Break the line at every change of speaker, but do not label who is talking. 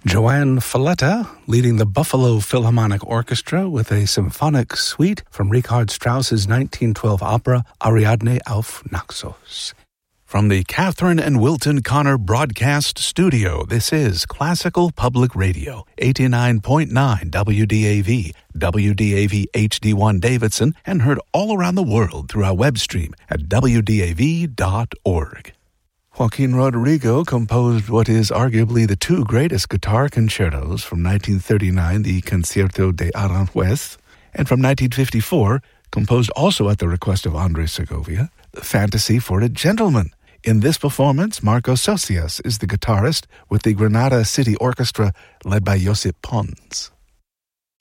Joanne Falletta leading the Buffalo Philharmonic Orchestra with a symphonic suite from Richard Strauss's 1912 opera Ariadne auf Naxos. From the Catherine and Wilton Connor Broadcast Studio, this is Classical Public Radio, 89.9 WDAV, WDAV HD1 Davidson, and heard all around the world through our web stream at WDAV.org. Joaquin Rodrigo composed what is arguably the two greatest guitar concertos from 1939, the Concierto de Aranjuez, and from 1954, composed also at the request of Andres Segovia, the Fantasy for a Gentleman. In this performance, Marco Socias is the guitarist with the Granada City Orchestra led by Josip Pons.